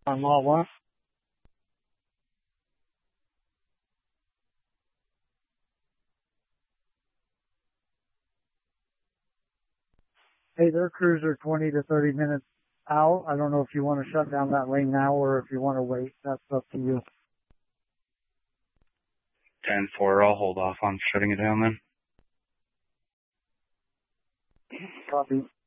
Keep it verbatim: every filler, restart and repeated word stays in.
On law one. Hey, their crews are twenty to thirty minutes out. I don't know if you want to shut down that lane now or if you want to wait. That's up to you. ten four, I'll hold off on shutting it down then. Copy.